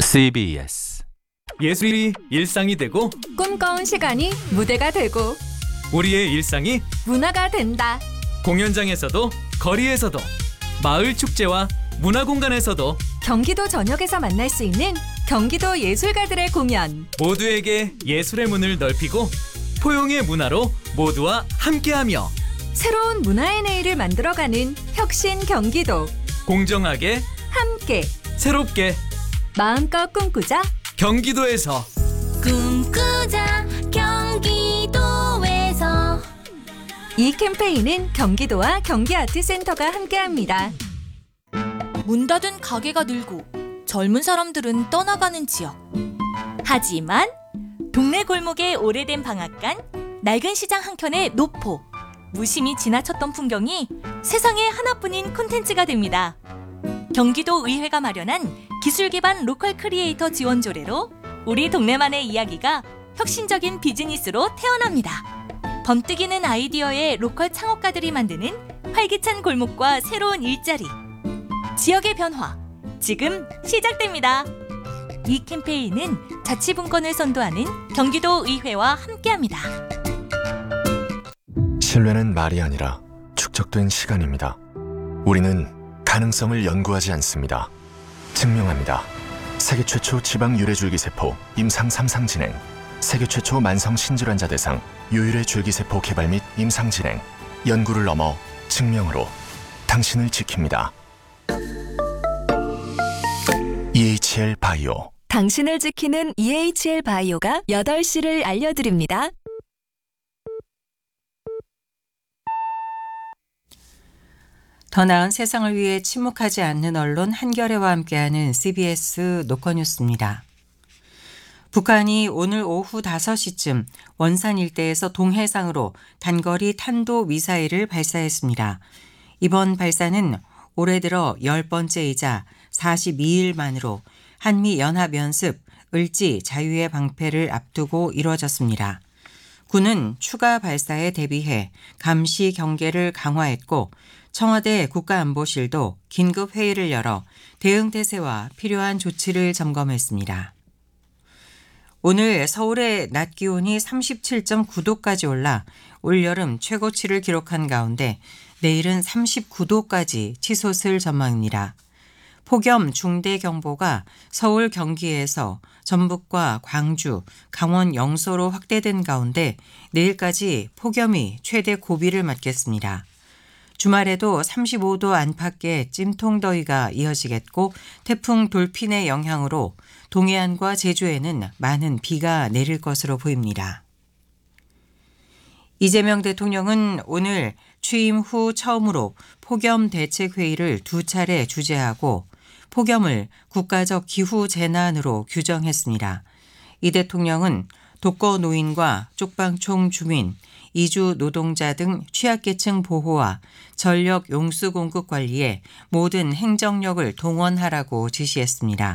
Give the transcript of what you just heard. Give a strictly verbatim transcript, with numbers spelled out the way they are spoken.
씨비에스 예술이 일상이 되고 꿈꿔온 시간이 무대가 되고 우리의 일상이 문화가 된다. 공연장에서도 거리에서도 마을 축제와 문화공간에서도 경기도 전역에서 만날 수 있는 경기도 예술가들의 공연. 모두에게 예술의 문을 넓히고 포용의 문화로 모두와 함께하며 새로운 문화의 내일을 만들어가는 혁신 경기도. 공정하게 함께 새롭게 마음껏 꿈꾸자. 경기도에서 꿈꾸자 경기도에서. 이 캠페인은 경기도와 경기아트센터가 함께합니다. 문 닫은 가게가 늘고 젊은 사람들은 떠나가는 지역. 하지만 동네 골목의 오래된 방앗간, 낡은 시장 한켠의 노포, 무심히 지나쳤던 풍경이 세상에 하나뿐인 콘텐츠가 됩니다. 경기도 의회가 마련한 기술 기반 로컬 크리에이터 지원 조례로 우리 동네만의 이야기가 혁신적인 비즈니스로 태어납니다. 번뜩이는 아이디어의 로컬 창업가들이 만드는 활기찬 골목과 새로운 일자리. 지역의 변화, 지금 시작됩니다. 이 캠페인은 자치분권을 선도하는 경기도 의회와 함께합니다. 신뢰는 말이 아니라 축적된 시간입니다. 우리는 가능성을 연구하지 않습니다. 증명합니다. 세계 최초 지방 유래줄기세포 임상 삼 상 진행, 세계 최초 만성 신질환자 대상 유일의 줄기세포 개발 및 임상 진행, 연구를 넘어 증명으로 당신을 지킵니다. 이에이치엘 바이오. 당신을 지키는 이에이치엘 바이오가 여덟 시를 알려드립니다. 더 나은 세상을 위해 침묵하지 않는 언론 한겨레와 함께하는 씨비에스 노컷뉴스입니다. 북한이 오늘 오후 다섯 시쯤 원산 일대에서 동해상으로 단거리 탄도미사일을 발사했습니다. 이번 발사는 올해 들어 열 번째이자 사십이 일 만으로 한미연합연습 을지 자유의 방패를 앞두고 이루어졌습니다. 군은 추가 발사에 대비해 감시 경계를 강화했고 청와대 국가안보실도 긴급회의를 열어 대응 태세와 필요한 조치를 점검했습니다. 오늘 서울의 낮 기온이 삼십칠 점 구 도까지 올라 올여름 최고치를 기록한 가운데 내일은 삼십구 도까지 치솟을 전망입니다. 폭염 중대경보가 서울 경기에서 전북과 광주, 강원 영서로 확대된 가운데 내일까지 폭염이 최대 고비를 맞겠습니다. 주말에도 삼십오 도 안팎의 찜통더위가 이어지겠고 태풍 돌핀의 영향으로 동해안과 제주에는 많은 비가 내릴 것으로 보입니다. 이재명 대통령은 오늘 취임 후 처음으로 폭염 대책회의를 두 차례 주재하고 폭염을 국가적 기후재난으로 규정했습니다. 이 대통령은 독거노인과 쪽방촌 주민, 이주 노동자 등 취약계층 보호와 전력 용수 공급 관리에 모든 행정력을 동원하라고 지시했습니다.